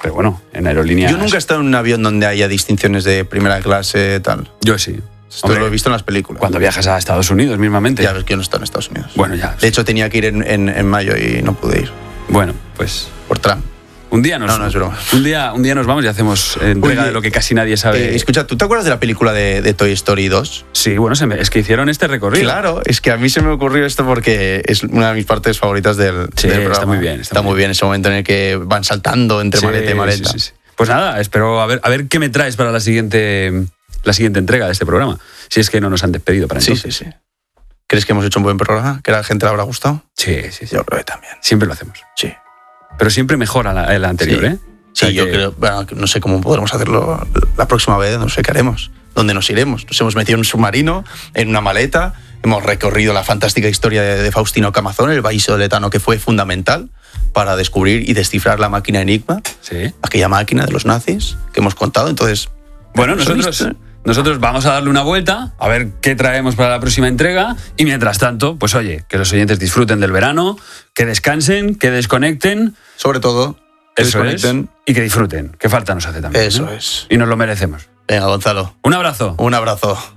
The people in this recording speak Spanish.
Pero bueno, en aerolíneas... Yo nunca he estado en un avión donde haya distinciones de primera clase, tal. Yo sí. Esto lo he visto en las películas. Cuando viajas a Estados Unidos mismamente. Ya ves que yo no he estado en Estados Unidos. Bueno, ya. De hecho, tenía que ir en mayo y no pude ir. Bueno, pues... Por Trump. Un día nos... No, es broma. Un día nos vamos y hacemos entrega de lo que casi nadie sabe. Escucha, ¿tú te acuerdas de la película de Toy Story 2? Sí, bueno, es que hicieron este recorrido. Claro, es que a mí se me ocurrió esto porque es una de mis partes favoritas del programa. Está muy bien. Está muy bien ese momento en el que van saltando entre maleta y maleta. Sí. Pues nada, espero a ver qué me traes para la siguiente entrega de este programa. Si es que no nos han despedido para entonces. Sí. ¿Crees que hemos hecho un buen programa? ¿Que a la gente le habrá gustado? Sí. Yo creo que también. Siempre lo hacemos. Sí. Pero siempre mejor a la anterior, sí. ¿eh? Sí, yo creo, bueno, no sé cómo podremos hacerlo la próxima vez, no sé qué haremos, dónde nos iremos. Nos hemos metido en un submarino, en una maleta, hemos recorrido la fantástica historia de Faustino Camazón, el vallisoletano que fue fundamental para descubrir y descifrar la máquina Enigma, aquella máquina de los nazis que hemos contado. Entonces, bueno, nosotros vamos a darle una vuelta, a ver qué traemos para la próxima entrega, y mientras tanto, pues oye, que los oyentes disfruten del verano, que descansen, que desconecten. Sobre todo, que desconecten. Y que disfruten, que falta nos hace también. Eso es. Y nos lo merecemos. Venga, Gonzalo. Un abrazo. Un abrazo.